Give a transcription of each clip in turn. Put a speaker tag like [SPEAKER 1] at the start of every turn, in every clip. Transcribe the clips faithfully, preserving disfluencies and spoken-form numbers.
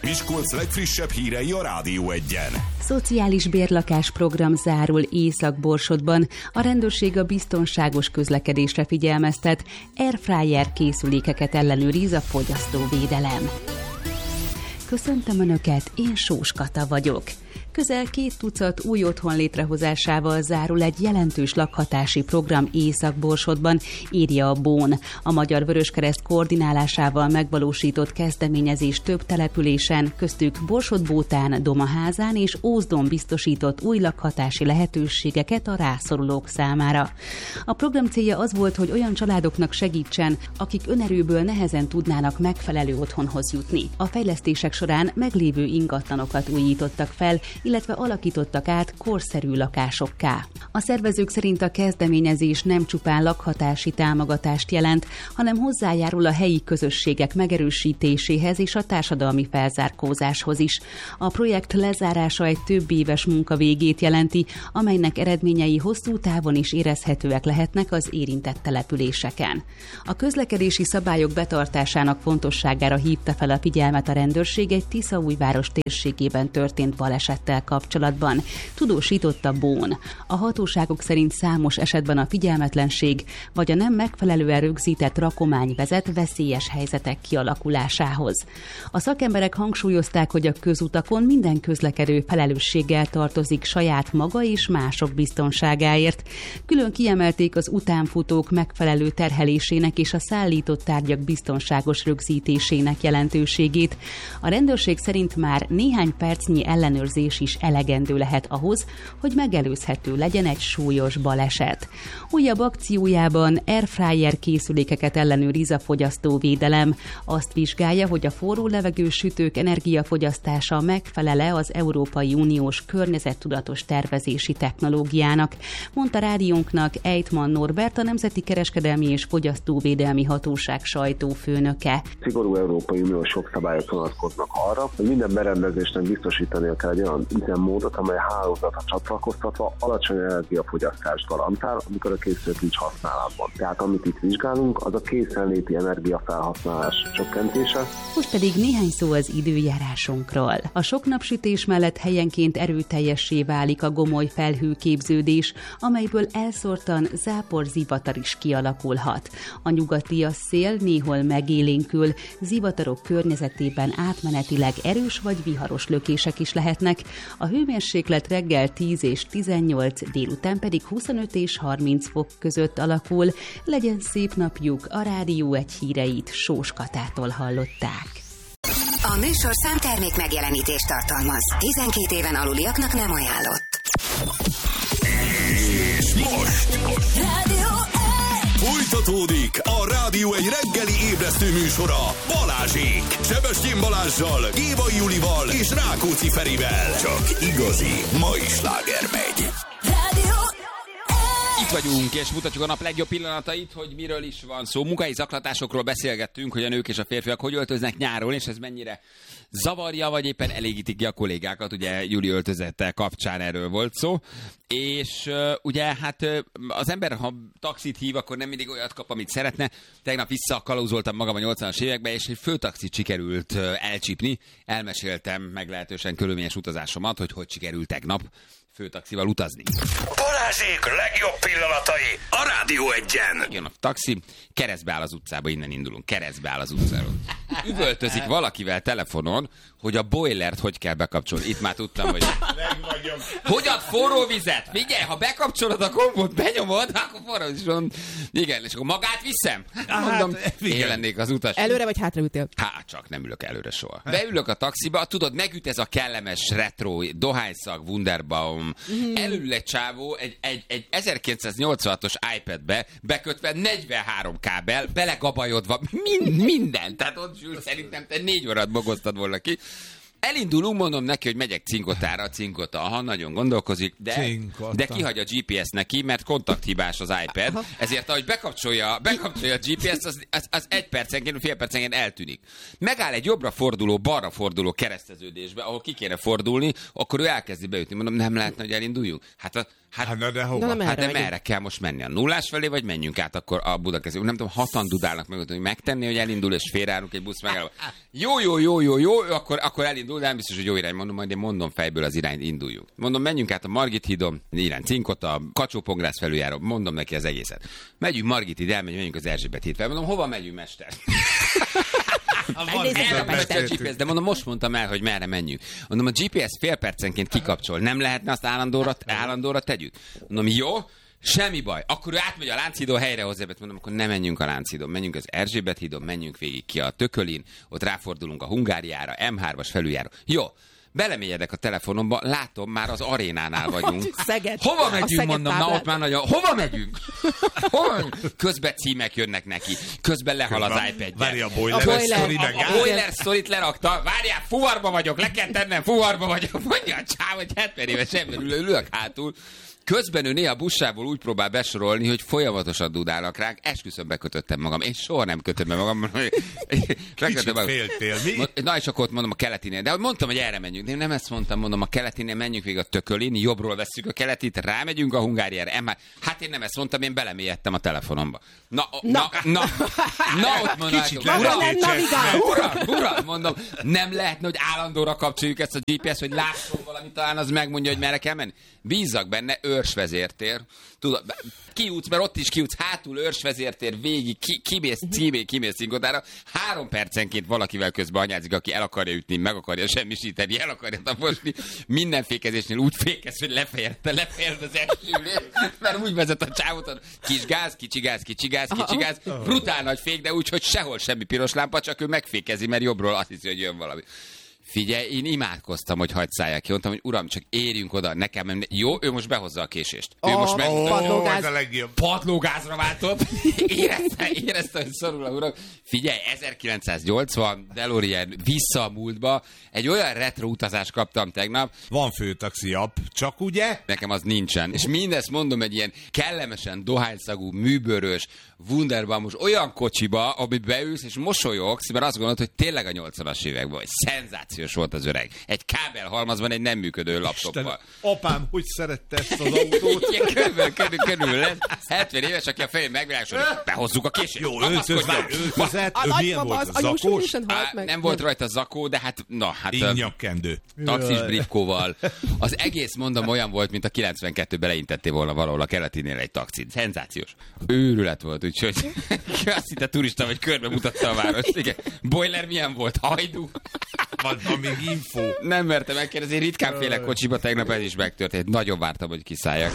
[SPEAKER 1] Miskolc legfrissebb hírei a Rádió Egyen.
[SPEAKER 2] Szociális bérlakás program zárul Észak-Borsodban. A rendőrség a biztonságos közlekedésre figyelmeztet, airfryer készülékeket ellenőriz a fogyasztóvédelem. Köszöntöm Önöket, én Sós Kata vagyok. Közel két tucat új otthon létrehozásával zárul egy jelentős lakhatási program Észak-Borsodban, írja a Bón. A Magyar Vöröskereszt koordinálásával megvalósított kezdeményezés több településen, köztük Borsod-Bótán, Domaházán és Ózdon biztosított új lakhatási lehetőségeket a rászorulók számára. A program célja az volt, hogy olyan családoknak segítsen, akik önerőből nehezen tudnának megfelelő otthonhoz jutni. A fejlesztések során meglévő ingatlanokat újítottak fel, illetve alakítottak át korszerű lakásokká. A szervezők szerint a kezdeményezés nem csupán lakhatási támogatást jelent, hanem hozzájárul a helyi közösségek megerősítéséhez és a társadalmi felzárkózáshoz is. A projekt lezárása egy több éves munka végét jelenti, amelynek eredményei hosszú távon is érezhetőek lehetnek az érintett településeken. A közlekedési szabályok betartásának fontosságára hívta fel a figyelmet a rendőrség egy Tiszaújváros térségében történt balesettel kapcsolatban, tudósította Bón. A hatóságok szerint számos esetben a figyelmetlenség vagy a nem megfelelően rögzített rakomány vezet veszélyes helyzetek kialakulásához. A szakemberek hangsúlyozták, hogy a közutakon minden közlekedő felelősséggel tartozik saját maga és mások biztonságáért. Külön kiemelték az utánfutók megfelelő terhelésének és a szállított tárgyak biztonságos rögzítésének jelentőségét. A rendőrség szerint már néhány percnyi ellenőrzés is elegendő lehet ahhoz, hogy megelőzhető legyen egy súlyos baleset. Újabb akciójában airfryer készülékeket ellenőriz a fogyasztóvédelem. Azt vizsgálja, hogy a forró levegős sütők energiafogyasztása megfelele az Európai Uniós környezettudatos tervezési technológiának, mondta rádiónknak Ejtman Norbert, a Nemzeti Kereskedelmi és Fogyasztóvédelmi Hatóság sajtófőnöke.
[SPEAKER 3] Szigorú Európai Uniós jogszabályok vonatkoznak arra, hogy minden berendezésnek biztosítania kell egy olyan üzemmódot, amely hálózatra csatlakoztatva alacsony energiafogyasztást garantál, amikor a készülék nincs használatban. Tehát amit itt vizsgálunk, az a készenléti energiafelhasználás csökkentése.
[SPEAKER 2] Most pedig néhány szó az időjárásunkról. A sok napsütés mellett helyenként erőteljessé válik a gomoly felhőképződés, amelyből elszórtan zápor-zivatar is kialakulhat. A nyugatias szél néhol megélénkül, zivatarok környezetében átmenetileg erős vagy viharos lökések is lehetnek. A hőmérséklet reggel tíz és tizennyolc, délután pedig huszonöt és harminc fok között alakul. Legyen szép napjuk, a Rádió Egy híreit Sós Katától hallották.
[SPEAKER 4] A műsor számtermék megjelenítést tartalmaz. tizenkét éven aluliaknak nem ajánlott.
[SPEAKER 1] És most
[SPEAKER 4] Rádió Egy!
[SPEAKER 1] folytatódik a Rádió Egy reggeli ébresztő műsora Balázsék. Sebestyén Balázssal, Gévai Julival és Rákóczi Ferivel. Csak igazi mai sláger megy.
[SPEAKER 4] Rádió
[SPEAKER 5] Itt vagyunk, és mutatjuk a nap legjobb pillanatait, hogy miről is van szó. Munkai zaklatásokról beszélgettünk, hogy a nők és a férfiak hogy öltöznek nyáron, és ez mennyire zavarja, vagy éppen elégítik ki a kollégákat. Ugye Júli öltözete kapcsán erről volt szó. És uh, ugye hát uh, az ember, ha taxit hív, akkor nem mindig olyat kap, amit szeretne. Tegnap visszakalauzoltam magam a nyolcvanas években, és egy főtaxit sikerült uh, elcsípni. Elmeséltem meglehetősen körülményes utazásomat, hogy hogy sikerült tegnap főtaxival utazni.
[SPEAKER 1] Balázsék legjobb pillanatai a Rádió Egyen.
[SPEAKER 5] Jön a taxi, keresztbe áll az utcába, innen indulunk, keresztbe áll az utcáról. Üvöltözik valakivel telefonon, hogy a boilert hogy kell bekapcsolni. Itt már tudtam, hogy... Hogy ad forró vizet? Figyelj, ha bekapcsolod a gombot, benyomod, akkor forró is van. Igen, és akkor magát viszem? Mondom, én lennék az utas.
[SPEAKER 6] Előre vagy hátra ütél?
[SPEAKER 5] Hát csak nem ülök előre soha. Beülök a taxiba, tudod, megüt ez a kellemes retro, dohányszag, Wunderbaum. Mm. Elül egy csávó egy, egy, egy ezerkilencszáznyolcvanhatos iPadbe bekötve negyvenhárom kábel, belegabajodva, mind, minden. Tehát ott sül, szerintem te négy órát bogoztad volna ki. Elindulunk, mondom neki, hogy megyek Cinkotára, Cinkota, aha, nagyon gondolkozik, de, de kihagy a gé pé es neki, mert kontakthibás az iPad, aha. Ezért ahogy bekapcsolja, bekapcsolja a gé pé es, az, az, az egy percenként, fél percenként eltűnik. Megáll egy jobbra forduló, balra forduló kereszteződésbe, ahol ki kéne fordulni, akkor ő elkezdi beütni. Mondom, nem lehetne, hogy elinduljunk? Hát a Hát,
[SPEAKER 6] hát, de hova?
[SPEAKER 5] Na, hát de merre kell most menni? A nullás felé, vagy menjünk át akkor a Budakeszi? Nem tudom, hatan dudálnak meg, hogy megtenni, hogy elindul, és félreállunk egy busz megálló. Jó, jó, jó, jó, jó, akkor, akkor elindul, de nem biztos, hogy jó irány. Mondom, majd én mondom fejből az irányt, induljunk. Mondom, menjünk át a Margit hídon, irány Cinkota, Kacsó-Pongrász felüljáró, mondom neki az egészet. Megyünk Margit híd, elmegyünk, menjünk az Erzsébet híd fel. Mondom, hova megyünk, mester? De mondom, most mondtam el, hogy merre menjünk. Mondom, a gé pé es fél percenként kikapcsol. Nem lehetne azt állandóra, állandóra tegyük? Mondom, jó, semmi baj. Akkor ő átmegy a Lánchídon, helyre hozzá, mondom, akkor ne menjünk a Lánchídon, menjünk az Erzsébet hídon, menjünk végig ki a Tökölin, ott ráfordulunk a Hungáriára, em hármas felüljáró. Jó. Belemélyedek a telefonomba, látom, már az arénánál vagyunk.
[SPEAKER 7] Szeged.
[SPEAKER 5] Hova megyünk, mondom, na ott már nagyon... Hova megyünk? Hova megyünk? Közben címek jönnek neki. Közben lehal az iPad-je.
[SPEAKER 6] Várja, a boiler, a boiler, story
[SPEAKER 5] a, a boiler sztorit lerakta. Várjál, fuvarba vagyok, le kell tennem, fuvarba vagyok. Mondja a csáv, hogy hetven éves ember ül, ülök hátul. Közben ő néha bussából úgy próbál besorolni, hogy folyamatosan dudálnak ránk. Esküszöm, bekötöttem magam. Én soha nem kötöm be magam.
[SPEAKER 6] Kicsit féltél, mi?
[SPEAKER 5] Na és akkor ott mondom a keletinél. De mondtam, hogy erre menjünk. De én nem ezt mondtam, mondom a keletinél, menjünk végig a Tökölin, jobbról vesszük a keletit, rámegyünk a Hungáriára. Hát én nem ezt mondtam, én belemélyedtem a telefonomba. Na, na, na, na, na ott mondom, uram, uram, mondom, nem lehetne, hogy állandóra kapcsoljuk ezt a gé pé es, hogy lásson valamit, talán az megmondja, hogy merre kell menni. Bízzak benne, őrsvezértér. Tudod, kijutsz, mert ott is kijutsz, hátul őrsvezértér, végig, ki, kimész, címé, kimész Cinkotára. Három percenként valakivel közben anyázik, aki el akarja ütni, meg akarja semmisíteni, el akarja taposni. Minden fékezésnél úgy fékez, hogy lefejezte, lefejezte az elsőnél, mert úgy vezet a csávot, kis gáz, kicsi gáz, kicsi gáz, kicsi gáz, brutál nagy fék, de úgy, hogy sehol semmi piros lámpa, csak ő megfékezi, mert jobbról azt hiszi, hogy jön valami. Figyelj, én imádkoztam, hogy hagyd szálljak ki. Mondtam, hogy uram, csak érjünk oda, nekem nem... Jó, ő most behozza a késést. Ő
[SPEAKER 7] oh,
[SPEAKER 5] most meg...
[SPEAKER 7] Oh, padlógáz.
[SPEAKER 5] Padlógázra váltott. Érezte, érezte, hogy szorul a uram. Figyelj, ezerkilencszáznyolcvan, DeLorean, vissza a múltba. Egy olyan retro utazást kaptam tegnap.
[SPEAKER 6] Van főtaxi app, csak ugye?
[SPEAKER 5] Nekem az nincsen. És mindezt mondom egy ilyen kellemesen dohányszagú, műbőrös, wunderbamos olyan kocsiba, amit beülsz, és mosolyogsz, mert azt gondolod, hogy tényleg a nyolcvanas években vagy. Szenzációs volt az öreg. Egy kábelhalmazban egy nem működő laptoppal.
[SPEAKER 6] Apám, hogy szerette ezt az autót?
[SPEAKER 5] Igen, körülbelül, körülbelül, körülbelül lesz. hetven éves, aki a fején megvilágosod, hogy behozzuk a kését.
[SPEAKER 6] Jó, öltözett, milyen volt a zakós?
[SPEAKER 5] Nem volt rajta zakó, de hát, na, hát...
[SPEAKER 6] Innyakkendő.
[SPEAKER 5] Taxis britkóval. Az egész, mondom, olyan volt, mint a kilencvenkettőben leintettél volna valahol a keletinél egy taxit. Szenzációs. Őrület volt, úgyhogy azt hitte turista, vagy körbe mutatta a várost. Igen. Boiler milyen volt? Hajdú.
[SPEAKER 6] Van még info.
[SPEAKER 5] Nem mertem megkérdezni, ritkán félek kocsiba, tegnap ez is megtörtént. Nagyon vártam, hogy kiszálljak.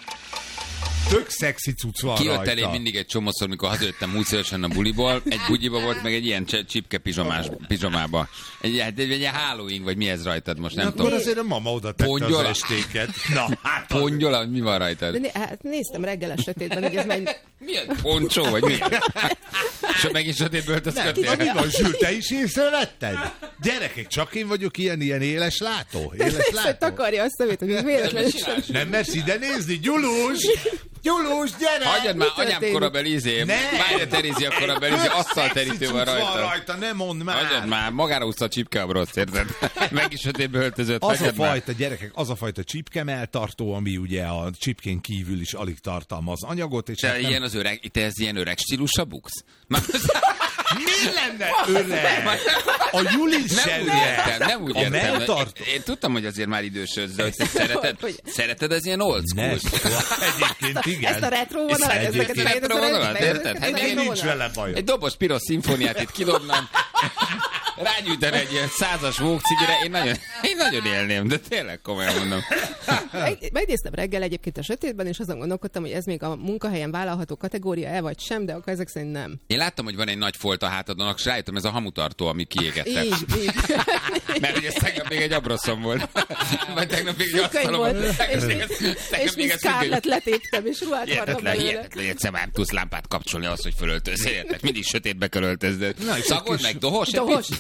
[SPEAKER 6] Tök szexi cucc van
[SPEAKER 5] Kijött
[SPEAKER 6] rajta.
[SPEAKER 5] elé mindig egy csomószor, mikor hazajöttem múltszörösen a buliból. Egy bugyiba volt, meg egy ilyen csipke pizsomás, pizsomába. Egy, egy, egy, egy Halloween, vagy mi ez rajtad most, nem
[SPEAKER 6] Na,
[SPEAKER 5] tudom.
[SPEAKER 6] Akkor azért a mama oda tette
[SPEAKER 5] Pongyola?
[SPEAKER 6] az estéket. Na, hát
[SPEAKER 5] Pongyola, mi van rajtad?
[SPEAKER 7] De né, hát néztem reggel a sötétben, hogy ez megy...
[SPEAKER 5] Milyen poncsó, vagy mi? És megint sötétből öltözködtél?
[SPEAKER 6] mi van, Zsül, te is észrevetted? Gyerekek, csak én vagyok ilyen, ilyen éles látó? Éles
[SPEAKER 7] Persze,
[SPEAKER 6] látó?
[SPEAKER 7] takarja a szemét, hogy véletlenül sem.
[SPEAKER 6] Nem mersz ide nézni? Gyulus! Gyulus, gyere!
[SPEAKER 5] Hagyjad már, anyám korabeli izé.
[SPEAKER 6] Ne!
[SPEAKER 5] Várja, Terézi a korabeli izé, asztalterítő van
[SPEAKER 6] Szexi cucc
[SPEAKER 5] rajta.
[SPEAKER 6] rajta, ne mondd már!
[SPEAKER 5] Hagyjad már, magára úszta a csipke a broszt, érted? Meg is sötétbe öltözött,
[SPEAKER 6] Az a
[SPEAKER 5] hagyjad már.
[SPEAKER 6] fajta, gyerekek, az a fajta csipkemeltartó, ami ugye a csipkén kívül is alig tartalmaz anyagot. És
[SPEAKER 5] Te
[SPEAKER 6] hát nem...
[SPEAKER 5] ilyen az öreg, te ez ilyen öreg stílusra buksz? Már...
[SPEAKER 6] Mi lenne öreg? A Juli
[SPEAKER 5] Nem úgy értem, nem úgy
[SPEAKER 6] A
[SPEAKER 5] értem.
[SPEAKER 6] melltartó?
[SPEAKER 5] Én, én tudtam, hogy azért már idősödsz, de hogy te szereted, szereted ez ilyen old school?
[SPEAKER 6] Egyébként igen.
[SPEAKER 7] Ezt a retro vonalat,
[SPEAKER 5] Egy
[SPEAKER 7] ezeket a
[SPEAKER 5] retro vonalat, érted? Hát
[SPEAKER 6] Nekem nincs vele bajom.
[SPEAKER 5] Egy dobos piros szimfóniát itt kidobnám, rágyűjtem egy ilyen százas vókcigire, én nagyon, én nagyon élném, de tényleg komolyan mondom.
[SPEAKER 7] Meg, megnéztem reggel egyébként a sötétben, és azon gondolkodtam, hogy ez még a munkahelyen vállalható kategória-e vagy sem, de akkor ezek szerint nem.
[SPEAKER 5] Én láttam, hogy van egy nagy folt a hátadon, és rájöttem, ez a hamutartó, ami kiégette.
[SPEAKER 7] Így, így.
[SPEAKER 5] Mert ugye ez tegnap még egy abroszom volt. Vagy tegnap még egy
[SPEAKER 7] Függöny
[SPEAKER 5] asztalom
[SPEAKER 7] volt, és,
[SPEAKER 5] Tegnap
[SPEAKER 7] és
[SPEAKER 5] még
[SPEAKER 7] mi
[SPEAKER 5] ez
[SPEAKER 7] Scarlett letéptem, és ruhát vartam
[SPEAKER 5] Hihetetlen,
[SPEAKER 7] belőle.
[SPEAKER 5] hihetetlen, egyszer már tudsz lámpát kapcsolni ahhoz, hogy fölöltözzél, érted? Mindig sötétbe kell öltözni. Szagold meg, dohos?
[SPEAKER 7] Dohos.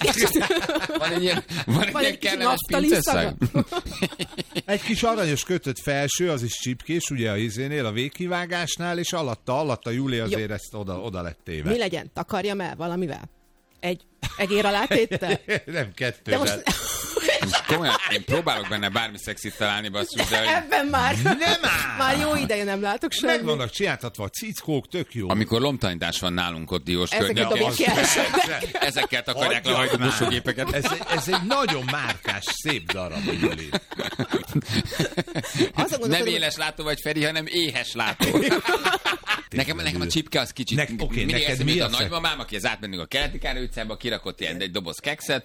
[SPEAKER 5] Van egy ilyen, van egy
[SPEAKER 7] Van
[SPEAKER 5] ilyen
[SPEAKER 7] egy kis
[SPEAKER 5] kellemes
[SPEAKER 7] naftali
[SPEAKER 5] pinceszag?
[SPEAKER 6] Egy kis aranyos kötött felső, az is csipkés, ugye a izénél, a végkivágásnál, és alatta, alatta Júli azért ezt oda, oda lett téve.
[SPEAKER 7] Mi legyen? Takarjam el valamivel? Egy egér alá téttel?
[SPEAKER 6] Nem kettővel.
[SPEAKER 7] De most...
[SPEAKER 5] Most komolyan, én próbálok benne bármi szexit találni, basszus, de hogy
[SPEAKER 7] Ebben már...
[SPEAKER 6] Nem áll!
[SPEAKER 7] Már jó ideje nem látok
[SPEAKER 6] Meg
[SPEAKER 7] semmit.
[SPEAKER 6] vannak csináltatva a cickók, tök jó.
[SPEAKER 5] amikor lomtanítás van nálunk ott Diós
[SPEAKER 7] Ezeket
[SPEAKER 5] környékén,
[SPEAKER 7] dobjuk ki elsőnek.
[SPEAKER 5] ezekkel takarják le a
[SPEAKER 6] Hagyjad már.
[SPEAKER 5] hajtómosógépeket.
[SPEAKER 6] Ez, ez egy nagyon márkás, szép darab, Júli.
[SPEAKER 7] Azon
[SPEAKER 5] Nem
[SPEAKER 7] gondolkodom,
[SPEAKER 5] éles látó vagy, Feri, hanem éhes látó. Nekem, nekem a csipke az kicsit...
[SPEAKER 6] Nek- oké,
[SPEAKER 5] mindig
[SPEAKER 6] neked
[SPEAKER 5] eszembe
[SPEAKER 6] mi
[SPEAKER 5] jut
[SPEAKER 6] a
[SPEAKER 5] a
[SPEAKER 6] fe-
[SPEAKER 5] nagymamám, aki az átmennünk a Keleti Károly utcába, kirakott ilyen egy doboz kekszet.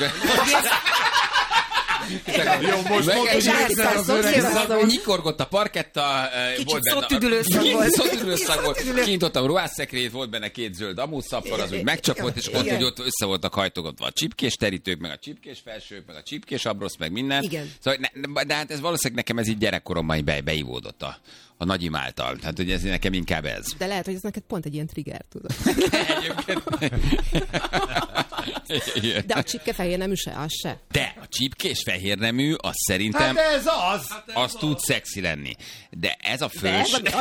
[SPEAKER 6] Jó, most
[SPEAKER 5] Meg-
[SPEAKER 6] mondod, hogy
[SPEAKER 7] Zsákszáz
[SPEAKER 6] ezzel az
[SPEAKER 7] szomszéd
[SPEAKER 6] öreg
[SPEAKER 7] az-
[SPEAKER 5] Szag, nyikorgott a parketta,
[SPEAKER 8] Kicsit
[SPEAKER 5] volt benne...
[SPEAKER 8] szottüdülőszag volt.
[SPEAKER 5] Szottüdülőszag volt. Kinyitottam ruhásszekrélyt, volt benne két zöld amúszappar, az úgy megcsapott, és ott,
[SPEAKER 8] Igen.
[SPEAKER 5] hogy ott össze voltak hajtogatva a csipkés terítők, meg a csipkés felsők, meg a csipkés abrosz, meg minden.
[SPEAKER 8] Igen.
[SPEAKER 5] Szóval, ne, de hát ez valószínűleg nekem ez így gyerekkoromban be, beivódott a, a nagyim által. Tehát, hogy ez nekem inkább ez.
[SPEAKER 7] de lehet, hogy ez neked pont egy ilyen trigger, tudod.
[SPEAKER 5] Igen.
[SPEAKER 7] De a csipke fehér nemű se, az se.
[SPEAKER 5] De a csipkés fehérnemű, az szerintem...
[SPEAKER 6] Hát ez az!
[SPEAKER 5] az tud szexi lenni. De ez a
[SPEAKER 7] De ez,
[SPEAKER 5] fős...
[SPEAKER 7] ami...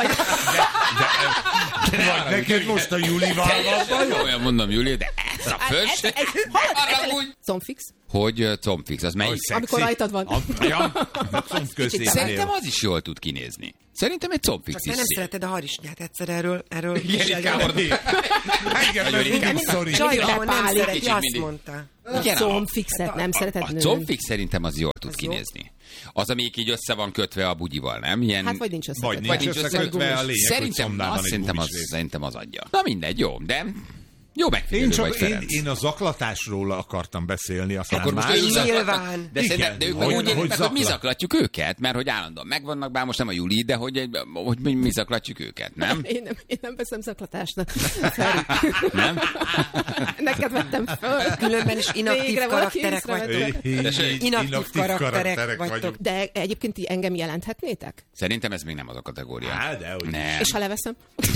[SPEAKER 6] Vagy neked most a Júlival van bajod?
[SPEAKER 5] Olyan mondom, Júlia, de ez a fős... Arra úgy...
[SPEAKER 7] Comfix?
[SPEAKER 5] Hogy uh, combfix, az melyik?
[SPEAKER 6] Szexi.
[SPEAKER 7] Amikor rajtad van.
[SPEAKER 6] A, ja, a combközépnél.
[SPEAKER 5] Szerintem az is jól tud kinézni. Szerintem egy combfix
[SPEAKER 8] Csak
[SPEAKER 5] is
[SPEAKER 8] te nem
[SPEAKER 5] szép.
[SPEAKER 8] szereted a harisnyát egyszer erről. erről
[SPEAKER 5] Igen,
[SPEAKER 8] is
[SPEAKER 5] inkább
[SPEAKER 8] eljöttem.
[SPEAKER 5] orda-
[SPEAKER 6] Engem
[SPEAKER 5] Nagyon
[SPEAKER 6] ez
[SPEAKER 5] inkább.
[SPEAKER 6] mindig szorít.
[SPEAKER 8] Csajra, nem
[SPEAKER 7] Bepálik.
[SPEAKER 8] szereti,
[SPEAKER 5] Kicsit
[SPEAKER 8] azt
[SPEAKER 5] mindig.
[SPEAKER 8] mondta.
[SPEAKER 5] Igen, a-
[SPEAKER 7] Combfixet nem szereted
[SPEAKER 5] A
[SPEAKER 7] nőn.
[SPEAKER 5] combfix szerintem az jól tud
[SPEAKER 8] Az jó.
[SPEAKER 5] kinézni. Az, amelyik így össze van kötve a bugyival, nem? Ilyen...
[SPEAKER 7] Hát vagy nincs összekötve.
[SPEAKER 6] Vagy
[SPEAKER 5] Vagy
[SPEAKER 6] nincs
[SPEAKER 5] nincs
[SPEAKER 6] összekötve
[SPEAKER 5] összekötve.
[SPEAKER 6] a lényeg, hogy
[SPEAKER 5] Szerintem,
[SPEAKER 6] szomnában
[SPEAKER 5] azt
[SPEAKER 6] egy
[SPEAKER 5] szerintem, az,
[SPEAKER 6] gumisrész.
[SPEAKER 5] szerintem az adja. Na mindegy, jó, de jó
[SPEAKER 6] Én,
[SPEAKER 5] megfigyelő
[SPEAKER 6] csak,
[SPEAKER 5] vagy,
[SPEAKER 6] én,
[SPEAKER 5] Ferenc.
[SPEAKER 6] én a zaklatásról akartam beszélni, aztán
[SPEAKER 5] Akkor most
[SPEAKER 6] más.
[SPEAKER 5] ők zaklatnak,
[SPEAKER 8] Nyilván.
[SPEAKER 5] de,
[SPEAKER 6] Igen,
[SPEAKER 5] szerintem, de ők
[SPEAKER 6] hogy-
[SPEAKER 5] meg úgy élik
[SPEAKER 6] hogy
[SPEAKER 5] meg, hogy mi
[SPEAKER 6] zaklat.
[SPEAKER 5] zaklatjuk őket, mert hogy állandóan megvannak, bár most nem a Juli, de hogy, egy- hogy mi, mi zaklatjuk őket, nem?
[SPEAKER 7] Én nem, én nem veszem zaklatásnak.
[SPEAKER 5] Nem?
[SPEAKER 7] Neked vettem föl.
[SPEAKER 8] Különben is inaktív
[SPEAKER 7] Végre valaki
[SPEAKER 8] karakterek
[SPEAKER 7] észrevette.
[SPEAKER 8] vagytok.
[SPEAKER 5] Tessék?
[SPEAKER 8] Inaktív karakterek vagytok.
[SPEAKER 7] De egyébként ti engem jelenthetnétek?
[SPEAKER 5] Szerintem ez még nem az a kategória.
[SPEAKER 6] Á, dehogy.
[SPEAKER 5] Nem.
[SPEAKER 7] És ha leveszem?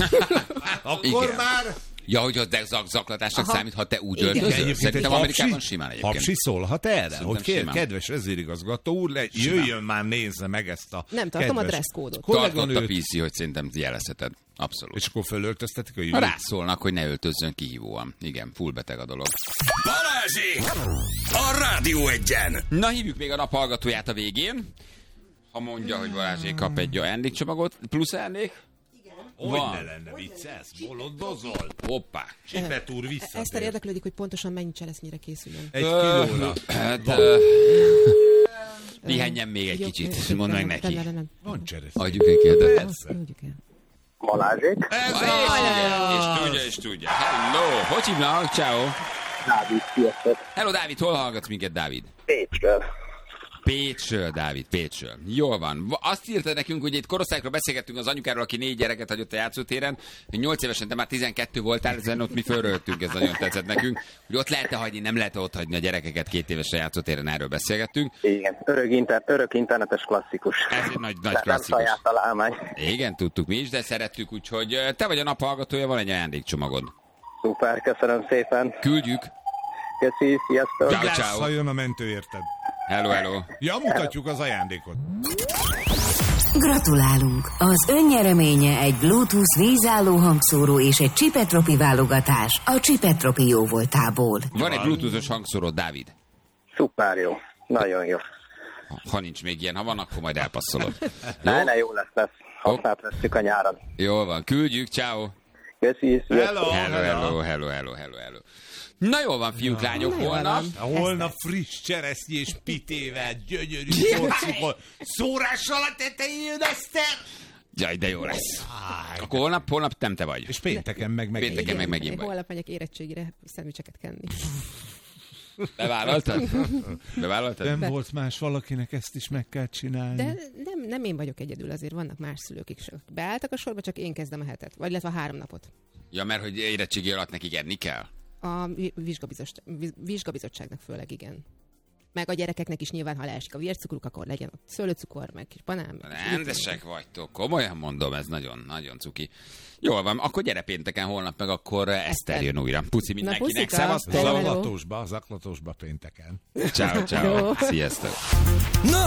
[SPEAKER 6] Akkor
[SPEAKER 5] Igen.
[SPEAKER 6] már...
[SPEAKER 5] Ja, hogy az de zak, zaklatásnak
[SPEAKER 7] Aha.
[SPEAKER 5] számít, ha te úgy
[SPEAKER 7] Igen.
[SPEAKER 5] öltözöl.
[SPEAKER 6] Egyébként
[SPEAKER 5] Szerintem
[SPEAKER 6] egy
[SPEAKER 5] Amerikában
[SPEAKER 6] hapsi-
[SPEAKER 5] simán egyébként.
[SPEAKER 6] Hapsi szólhat erre,
[SPEAKER 5] Szerintem
[SPEAKER 6] hogy kér,
[SPEAKER 5] simán.
[SPEAKER 6] kedves vezérigazgató úr, le, jöjjön már, nézze meg ezt a
[SPEAKER 7] Nem tartom a
[SPEAKER 6] kedves
[SPEAKER 7] dresszkódot.
[SPEAKER 5] Tartott a
[SPEAKER 6] kolléganőt,
[SPEAKER 5] pé cé, hogy szerintem jelezheted. Abszolút.
[SPEAKER 6] és akkor fölöltöztetik a
[SPEAKER 5] Ha
[SPEAKER 6] jövőt.
[SPEAKER 5] rászólnak, hogy ne öltözzön kihívóan. Igen, full beteg a dolog.
[SPEAKER 1] Balázsék! A Rádió Egyen!
[SPEAKER 5] Na, hívjuk még a nap hallgatóját a végén. Ha mondja, hogy Balázsék kap egy ajándékcsomagot, plusz ajándék.
[SPEAKER 6] Hogy
[SPEAKER 5] Van.
[SPEAKER 6] ne lenne vicces, bolondozol.
[SPEAKER 5] Hoppá.
[SPEAKER 6] Csipet úr
[SPEAKER 7] Eszter
[SPEAKER 6] visszatér.
[SPEAKER 7] érdeklődik, hogy pontosan mennyi cselesznyire készüljön.
[SPEAKER 6] Egy kilóra.
[SPEAKER 5] Hát,
[SPEAKER 6] Van.
[SPEAKER 5] ö, pihenjen még egy
[SPEAKER 7] Jó,
[SPEAKER 5] kicsit,
[SPEAKER 7] jó,
[SPEAKER 5] mondd meg
[SPEAKER 7] rendben,
[SPEAKER 5] neki.
[SPEAKER 7] rendben, rendben.
[SPEAKER 6] Van cseresznye.
[SPEAKER 5] Adjuk neki a
[SPEAKER 6] Persze.
[SPEAKER 7] Mondjuk el.
[SPEAKER 3] Balázsék,
[SPEAKER 6] Ez
[SPEAKER 5] És tudja, és tudja. Hello, hogy hívnak? Ciao.
[SPEAKER 3] Dávid, sziasztok.
[SPEAKER 5] Hello, Dávid, hol hallgatsz minket, Dávid?
[SPEAKER 3] Pécsről.
[SPEAKER 5] Pécsről, Dávid, Pécsről. Jól van. Va- Azt írta nekünk, hogy itt korosztályokról beszélgettünk az anyukáról, aki négy gyereket hagyott a játszótéren. nyolc évesen te már tizenkettő voltál, ezen ott mi fölröltünk, ez nagyon tetszett nekünk. Hogy ott lehet-e hagyni, nem lehet ott hagyni a gyerekeket két évesen játszótéren, erről beszélgettünk.
[SPEAKER 3] Igen, örök, inter, örök internetes klasszikus.
[SPEAKER 5] Ez egy nagy, nagy
[SPEAKER 3] Nem
[SPEAKER 5] klasszikus.
[SPEAKER 3] saját találmány.
[SPEAKER 5] Igen, tudtuk mi is, de szerettük, úgyhogy ö, te vagy a nap hallgatója, van egy ajándékcsomagod.
[SPEAKER 3] Szuper, köszönöm szépen.
[SPEAKER 5] Küldjük.
[SPEAKER 3] Köszi, sziasztok.
[SPEAKER 5] Ciao,
[SPEAKER 6] Vigyázz,
[SPEAKER 5] ciao.
[SPEAKER 6] ha jön a mentő, érted?
[SPEAKER 5] Hello, hello.
[SPEAKER 6] Ja, mutatjuk az ajándékot.
[SPEAKER 9] Gratulálunk! Az ön nyereménye egy Bluetooth vízálló hangszóró és egy Csipetropi válogatás a Csipetropi jóvoltából.
[SPEAKER 5] Van egy bluetoothos hangszórod, Dávid.
[SPEAKER 3] Szuper jó. Nagyon jó.
[SPEAKER 5] Ha nincs még ilyen, ha van, akkor majd elpasszolod.
[SPEAKER 3] Ne, ne, jó lesz, lesz. Használt vesztük a nyáron.
[SPEAKER 5] Jól van, küldjük, ciao.
[SPEAKER 3] Köszi, sziasztok.
[SPEAKER 6] Hello,
[SPEAKER 5] Hello, hello, hello, hello, hello, hello. Na jól van, fiúk, lányok, holnap.
[SPEAKER 6] Holnap friss cseresznyés pitével, gyönyörű porcikol, szórással a tetején, Eszter!
[SPEAKER 5] Jaj, de jó lesz. Akkor holnap, holnap nem te vagy.
[SPEAKER 6] És pénteken meg meg.
[SPEAKER 5] Pénteken meg megint
[SPEAKER 7] Én
[SPEAKER 5] vagy.
[SPEAKER 7] holnap megyek érettségire szendvicseket kenni.
[SPEAKER 5] Bevállaltad? Bevállaltad?
[SPEAKER 6] Nem volt más valakinek, ezt is meg kell csinálni.
[SPEAKER 7] De nem, nem én vagyok egyedül, azért vannak más szülők is. Beálltak a sorba, csak én kezdem a hetet. Vagy illetve a három napot.
[SPEAKER 5] Ja, mert hogy érettségi alatt nekik enni kell?
[SPEAKER 7] A vi- vizsgabizos- vi- vizsgabizottságnak főleg, igen. meg a gyerekeknek is nyilván, ha leesik a vércukruk, akkor legyen ott szőlőcukor, meg kis banán. Meg
[SPEAKER 5] Rendesek vagytok, komolyan mondom, ez nagyon, nagyon cuki. Jól van, akkor gyere pénteken, holnap meg akkor Eszter jön újra. Puci mindenkinek, szevasztok!
[SPEAKER 6] Zaklatosba, zaklatosba pénteken.
[SPEAKER 5] Ciao, ciao, sziasztok!